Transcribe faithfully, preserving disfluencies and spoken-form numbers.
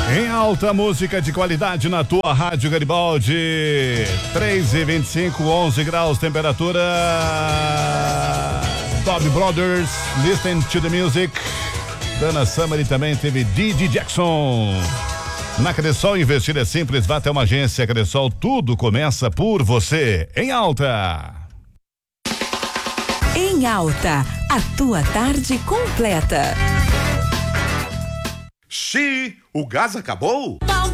Em alta, música de qualidade na tua Rádio Garibaldi. três e vinte e cinco, onze graus temperatura. Doble Brothers, Listen to the Music. Dana Summer e também teve Didi Jackson. Na Cressol, investir é simples, vá até uma agência Cressol, tudo começa por você. Em alta. Em alta, a tua tarde completa. Xi, o gás acabou?